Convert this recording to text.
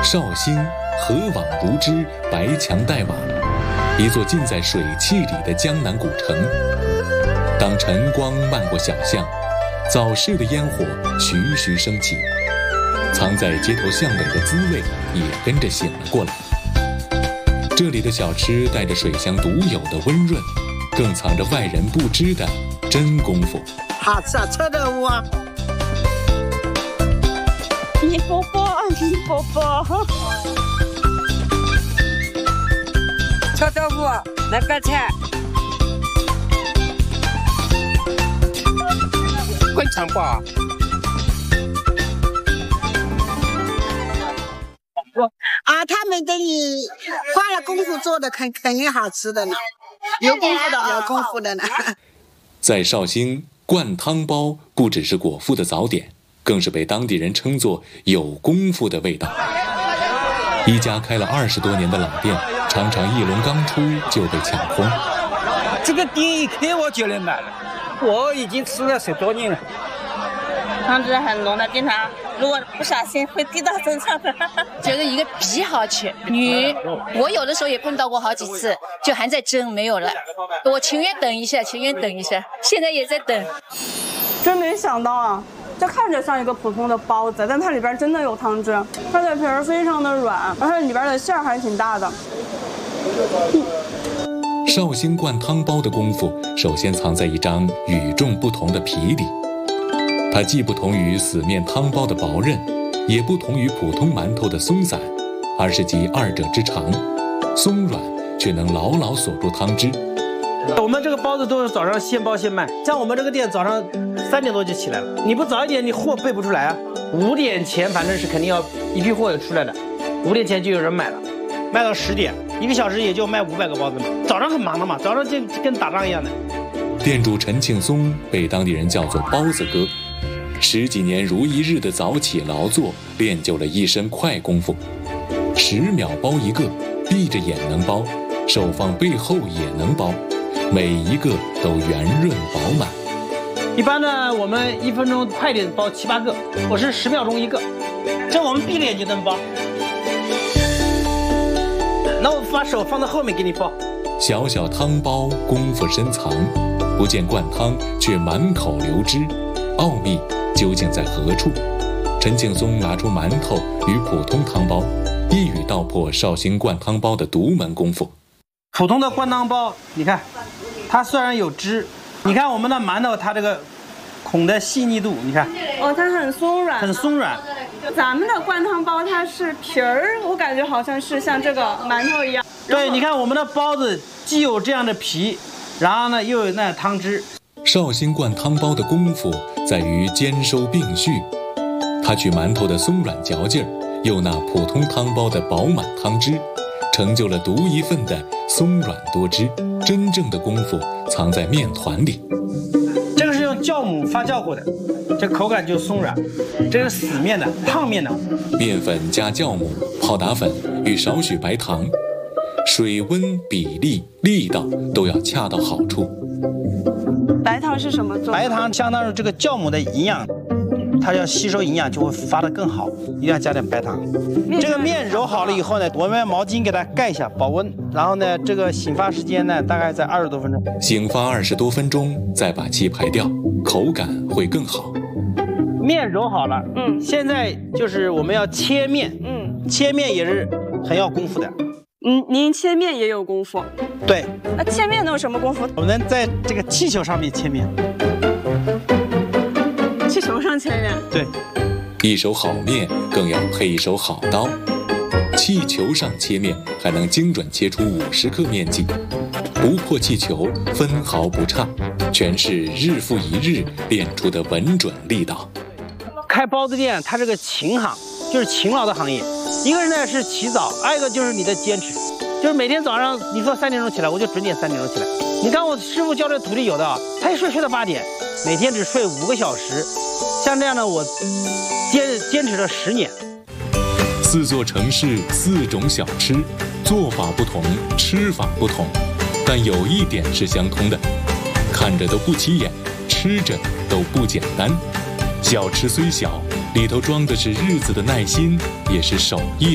绍兴河网如织，白墙黛瓦，一座浸在水汽里的江南古城。当晨光漫过小巷，早市的烟火徐徐升起，藏在街头巷尾的滋味也跟着醒了过来。这里的小吃带着水乡独有的温润，更藏着外人不知的真功夫。 好吃啊，臭豆腐啊！ 米饽饽， 臭豆腐，来白菜。灌肠包。他们这里花了功夫做的，肯定好吃的呢，有功夫的，有功夫的呢。 在绍兴，灌汤包不只是果腹的早点，更是被当地人称作有功夫的味道。一家开了20多年的老店，常常一笼刚出就被抢空。 这个店一开我就来买了，我已经吃了10多年了。 汤汁很浓的，经常如果不小心会滴到身上的。 觉得一个皮好吃，鱼我有的时候也碰到过好几次，就还在蒸没有了，我情愿等一下，现在也在等。 真没想到啊，这看着像一个普通的包子，但它里边真的有汤汁，它的皮儿非常的软，而且里边的馅儿还挺大的。 绍兴灌汤包的功夫，首先藏在一张与众不同的皮里。它既不同于死面汤包的薄韧，也不同于普通馒头的松散，而是集二者之长，松软却能牢牢锁住汤汁。 我们这个包子都是早上现包现卖，像我们这个店早上3点多就起来了，你不早一点你货备不出来啊。5点前反正是肯定要一批货出来的，5点前就有人买了，卖到10点，1个小时也就卖500个包子嘛。早上很忙的嘛，早上就跟打仗一样的。 店主陈庆松被当地人叫做包子哥，10几年如一日的早起劳作，练就了一身快功夫。10秒包一个，闭着眼能包，手放背后也能包，每一个都圆润饱满。 一般呢，我们1分钟快点包7、8个，我是10秒钟一个，这我们闭着眼就能包。那我把手放在后面给你包。 小小汤包功夫深藏，不见灌汤却满口流汁，奥秘究竟在何处？陈庆松拿出馒头与普通汤包，一语道破绍兴灌汤包的独门功夫。 普通的灌汤包，你看，它虽然有汁，你看我们的馒头，它这个孔的细腻度，你看， 哦，它很松软， 很松软。 咱们的灌汤包它是皮儿，我感觉好像是像这个馒头一样。 对，你看我们的包子既有这样的皮，然后呢又有那汤汁。 绍兴灌汤包的功夫在于兼收并蓄，它取馒头的松软嚼劲儿，又拿普通汤包的饱满汤汁，成就了独一份的松软多汁。真正的功夫藏在面团里。 这个是用酵母发酵过的，这口感就松软。这是死面的，烫面的。 面粉加酵母、泡打粉与少许白糖，水温、比例、力道都要恰到好处。 白糖是什么做？ 白糖相当于这个酵母的营养，它要吸收营养就会发得更好，一定要加点白糖。这个面揉好了以后呢，我们毛巾给它盖一下保温，然后呢这个醒发时间呢大概在20多分钟。 醒发20多分钟，再把气排掉，口感会更好。 面揉好了，现在就是我们要切面，切面也是很要功夫的。 您切面也有功夫？ 对。 那切面能有什么功夫？ 我们在这个气球上面切面。 气球上切面？ 对。 一手好面更要配一手好刀，气球上切面还能精准切出50克面积，不破气球，分毫不差，全是日复一日练出的稳准力道。 开包子店，它这个勤行，就是勤劳的行业。一个人呢是起早，还有一个就是你的坚持，就是每天早上你说3点钟起来，我就准点3点钟起来。你看我师傅教的徒弟有的啊，他一睡到8点，每天只睡5个小时。像这样的我坚持了10年。 4座城市4种小吃，做法不同，吃法不同，但有一点是相通的，看着都不起眼，吃着都不简单。小吃虽小，里头装的是日子的耐心，也是手艺。